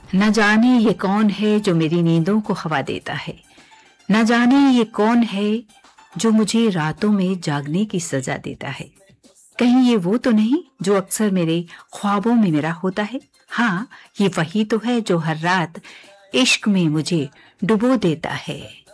न जाने ये कौन है जो मेरी नींदों को हवा देता है, न जाने ये कौन है जो मुझे रातों में जागने की सजा देता है। कहीं ये वो तो नहीं जो अक्सर मेरे ख्वाबों में मेरा होता है। हाँ, ये वही तो है जो हर रात इश्क में मुझे डुबो देता है।